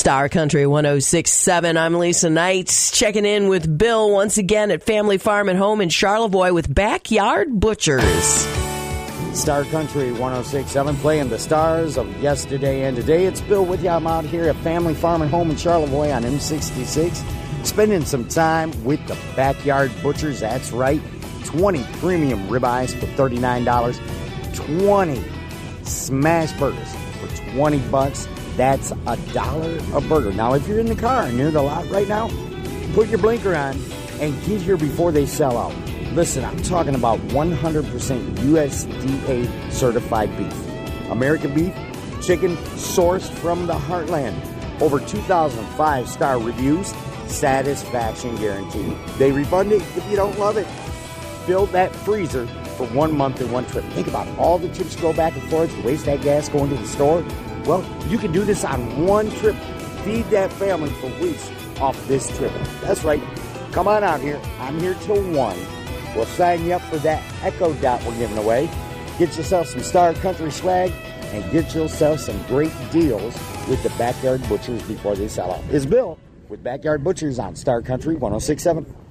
Star Country 106.7. I'm Lisa Knight, checking in with Bill once again at Family Farm and Home in Charlevoix with Backyard Butchers. Star Country 106.7, playing the stars of yesterday and today. It's Bill with you. I'm out here at Family Farm and Home in Charlevoix on M66, spending some time with the Backyard Butchers. That's right, 20 premium ribeyes for $39, 20 smash burgers for $20. That's $1 a burger. Now, if you're in the car near the lot right now, put your blinker on and get here before they sell out. Listen, I'm talking about 100% USDA certified beef. American beef, chicken sourced from the heartland. Over 2,000 5-star reviews, satisfaction guaranteed. They refund it if you don't love it. Fill that freezer for 1 month in one trip. Think about all the trips you go back and forth to waste that gas going to the store. Well, you can do this on one trip. Feed that family for weeks off this trip. That's right. Come on out here. I'm here till 1. We'll sign you up for that Echo Dot we're giving away. Get yourself some Star Country swag and get yourself some great deals with the Backyard Butchers before they sell out. It's Bill with Backyard Butchers on Star Country 106.7.